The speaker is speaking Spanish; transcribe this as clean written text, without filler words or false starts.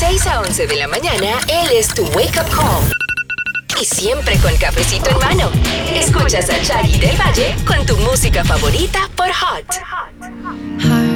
6 a 11 de la mañana, él es tu wake up call. Y siempre con cafecito en mano. Escuchas a Shaggy del Valle con tu música favorita por Hot.